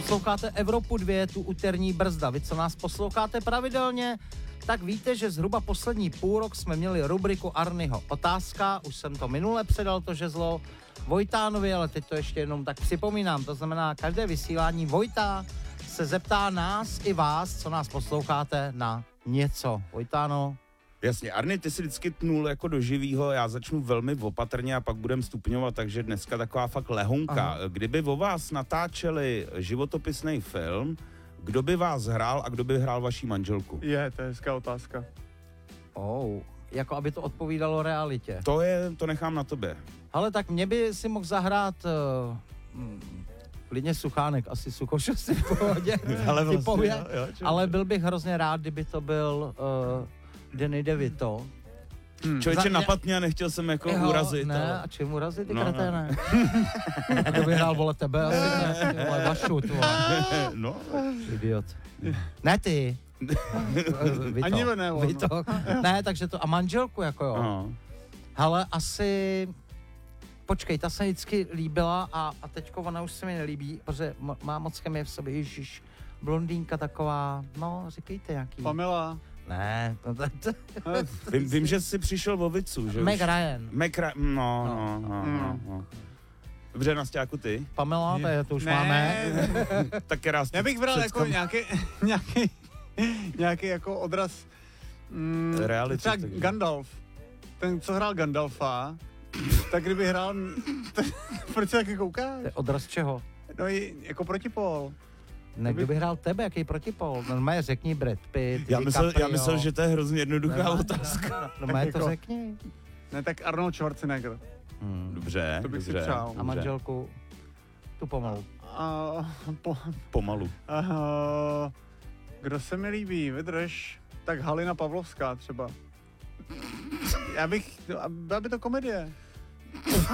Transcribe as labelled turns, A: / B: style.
A: Posloucháte Evropu 2, tu úterní brzda. Vy, co nás posloucháte pravidelně, tak víte, že zhruba poslední půl rok jsme měli rubriku Arnyho otázka. Už jsem to minule předal, to žezlo Vojtánovi, ale teď to ještě jenom tak připomínám. To znamená, každé vysílání Vojta se zeptá nás i vás, co nás posloucháte, na něco. Vojtáno?
B: Jasně, Arny, ty si vždycky tnul jako do živýho, já začnu velmi opatrně a pak budem stupňovat, takže dneska taková fakt lehonka. Aha. Kdyby o vás natáčeli životopisný film, kdo by vás hrál a kdo by hrál vaší manželku?
C: To je hezká otázka.
A: Jako aby to odpovídalo realitě.
B: To nechám na tobě.
A: Ale tak mě by si mohl zahrát klidně Suchánek, asi Suchoš asi v pohodě.
B: Ale vlastně,
A: ale byl bych hrozně rád, kdyby to byl Danny DeVito.
B: Člověče napad a nechtěl jsem jako urazit.
A: Ne,
B: ale...
A: a čím urazit, ty kreténe? A to by hrál, vole, tebe asi ne, vole, Vašu,
B: No.
A: Idiot. Ne ty.
C: Ani ne,
A: Vito. Ne, takže to, a manželku jako jo.
B: Aha.
A: Hele, asi... Počkej, ta se mi vždycky líbila a teďko ona už se mi nelíbí, protože má moc chemie v sobě, ježiš, blondýnka taková, no, říkejte nějaký.
C: Pamela.
A: Ne,
B: Vím, že jsi přišel o vicu, že
A: Meg Ryan.
B: No. Dobře, Nasťáku, ty?
A: Pamela, to už máme.
B: Tak
C: já bych bral jako nějaký jako odraz
B: reality.
C: třeba Gandalf. Ten, co hrál Gandalfa, tak kdyby hrál... Proč se taky koukáš?
A: To je odraz čeho?
C: No jako protipol.
A: Ne, kdyby hrál tebe, jaký protipol? Normálně řekni Brad Pitt,
B: Já myslel, že to je hrozně jednoduchá otázka.
A: Normálně to řekni.
C: Ne, tak Arnold Schwarzenegger.
B: Dobře,
C: to bych si přál.
A: A manželku? Tu pomalu.
B: Pomalu.
C: Kdo se mi líbí? Vydrž. Tak Halina Pavlovská třeba. Byla by to komedie.